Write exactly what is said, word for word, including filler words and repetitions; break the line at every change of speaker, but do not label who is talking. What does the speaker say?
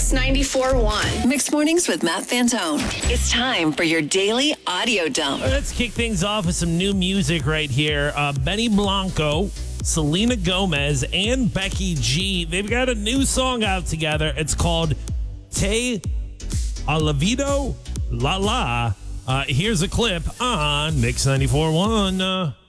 Mix ninety-four point one.
Mixed Mornings with Matt Fantone. It's time for your daily audio dump.
Let's kick things off with some new music right here. Uh, Benny Blanco, Selena Gomez, and Becky G. They've got a new song out together. It's called Te Olvido La La. Uh, here's a clip on Mix ninety-four point one. Uh,